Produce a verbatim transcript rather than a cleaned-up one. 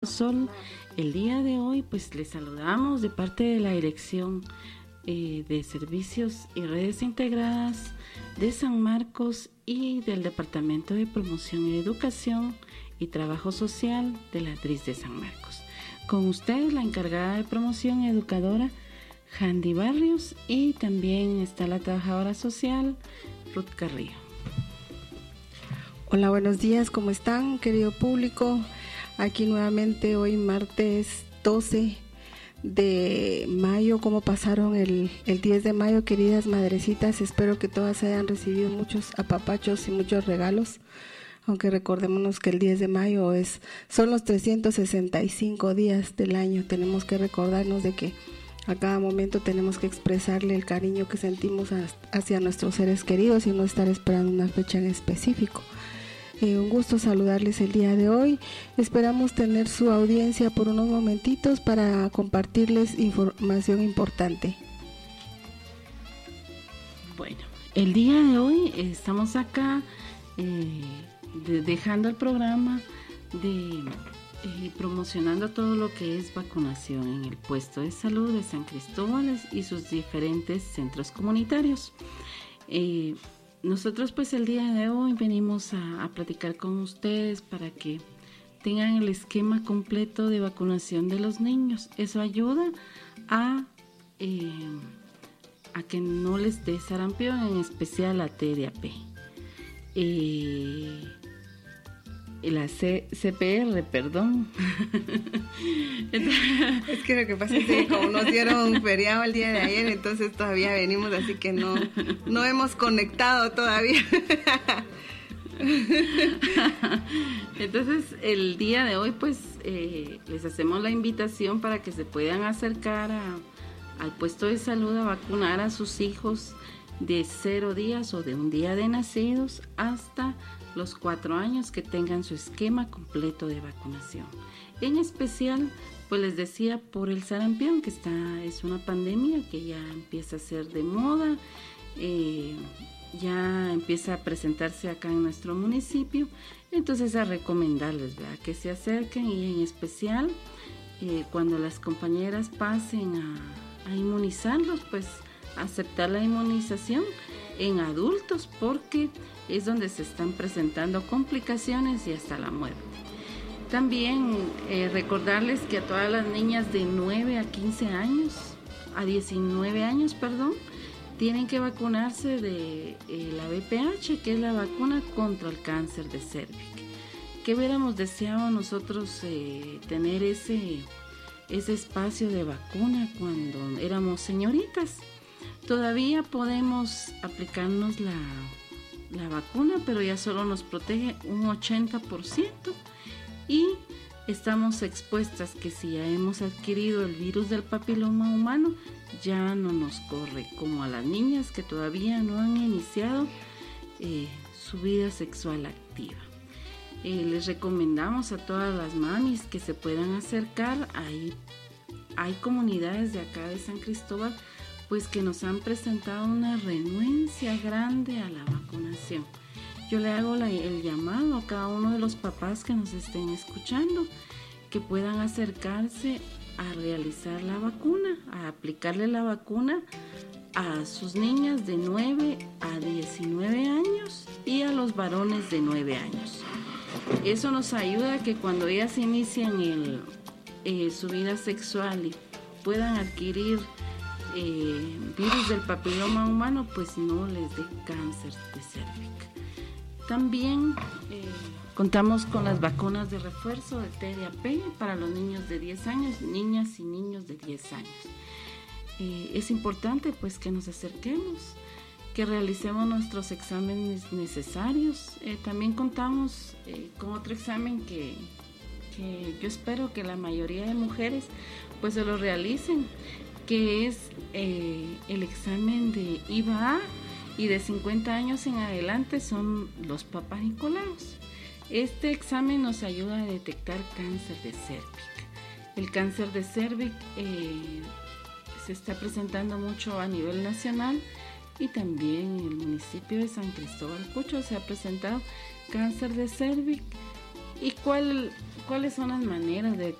Sol. El día de hoy pues les saludamos de parte de la Dirección eh, de Servicios y Redes Integradas de San Marcos y del Departamento de Promoción y Educación y Trabajo Social de la D R I S de San Marcos. Con ustedes la encargada de promoción educadora Handy Barrios, y también está la trabajadora social Ruth Carrillo. Hola, buenos días, ¿cómo están, querido público? Aquí nuevamente hoy martes doce de mayo. ¿Cómo pasaron el, el diez de mayo, queridas madrecitas? Espero que todas hayan recibido muchos apapachos y muchos regalos, aunque recordémonos que el diez de mayo es, son los trescientos sesenta y cinco días del año. Tenemos que recordarnos de que a cada momento tenemos que expresarle el cariño que sentimos hacia nuestros seres queridos y no estar esperando una fecha en específico. Eh, un gusto saludarles el día de hoy. Esperamos tener su audiencia por unos momentitos para compartirles información importante. Bueno, el día de hoy estamos acá eh, de, dejando el programa de eh, promocionando todo lo que es vacunación en el puesto de salud de San Cristóbal y sus diferentes centros comunitarios. Eh, Nosotros pues el día de hoy venimos a, a platicar con ustedes para que tengan el esquema completo de vacunación de los niños. Eso ayuda a, eh, a que no les dé sarampión, en especial la T D A P. Eh, la C- CPR, perdón. Es que lo que pasa es que como nos dieron un feriado el día de ayer, entonces todavía venimos, así que no, no hemos conectado todavía. Entonces el día de hoy pues eh, les hacemos la invitación para que se puedan acercar a, al puesto de salud a vacunar a sus hijos de cero días o de un día de nacidos hasta los cuatro años, que tengan su esquema completo de vacunación. En especial, pues les decía, por el sarampión, que está, es una pandemia que ya empieza a ser de moda, eh, ya empieza a presentarse acá en nuestro municipio. Entonces a recomendarles, ¿verdad?, que se acerquen, y en especial eh, cuando las compañeras pasen a, a inmunizarlos, pues aceptar la inmunización en adultos, porque es donde se están presentando complicaciones y hasta la muerte. También eh, recordarles que a todas las niñas de nueve a quince años, a diecinueve años, perdón, tienen que vacunarse de eh, la V P H, que es la vacuna contra el cáncer de cervix. ¿Qué hubiéramos deseado nosotros eh, tener ese, ese espacio de vacuna cuando éramos señoritas? Todavía podemos aplicarnos la, la vacuna, pero ya solo nos protege un ochenta por ciento, y estamos expuestas que si ya hemos adquirido el virus del papiloma humano, ya no nos corre, como a las niñas que todavía no han iniciado eh, su vida sexual activa. Eh, les recomendamos a todas las mamis que se puedan acercar. Ahí hay comunidades de acá de San Cristóbal pues que nos han presentado una renuencia grande a la vacunación. Yo le hago la, el llamado a cada uno de los papás que nos estén escuchando, que puedan acercarse a realizar la vacuna, a aplicarle la vacuna a sus niñas de nueve a diecinueve años y a los varones de nueve años. Eso nos ayuda a que cuando ellas inician el, eh, su vida sexual y puedan adquirir Eh, virus del papiloma humano, pues no les dé cáncer de cervix. También eh, contamos con las vacunas de refuerzo de T D A P para los niños de diez años, niñas y niños de diez años. Eh, es importante pues que nos acerquemos, que realicemos nuestros exámenes necesarios. Eh, también contamos eh, con otro examen que, que yo espero que la mayoría de mujeres pues se lo realicen, que es eh, el examen de I V A, y de cincuenta años en adelante son los papás nicolaos. Este examen nos ayuda a detectar cáncer de cervix. El cáncer de cervix eh, se está presentando mucho a nivel nacional, y también en el municipio de San Cristóbal Cucho se ha presentado cáncer de cervix. ¿Y cuál, cuáles son las maneras de